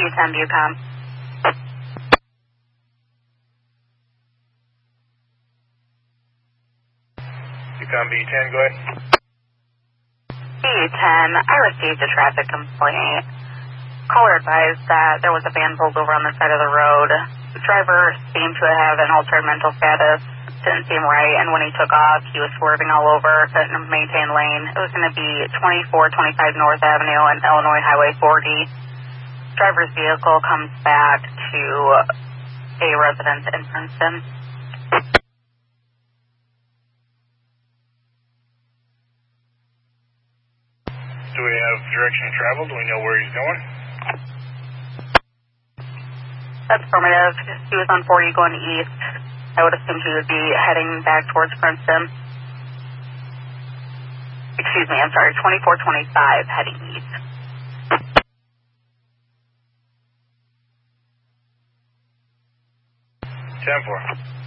B10 Bucom. Bucom B10, go ahead. B10, I received a traffic complaint. Caller advised that there was a van pulled over on the side of the road. The driver seemed to have an altered mental status. Didn't seem right, and when he took off, he was swerving all over, couldn't maintain lane. It was going to be 2425 North Avenue and Illinois Highway 40. Driver's vehicle comes back to a residence in Princeton. Do we have direction of travel? Do we know where he's going? That's affirmative. He was on 40 going east. I would assume he would be heading back towards Princeton. Excuse me, I'm sorry, 2425 heading east. 10-4.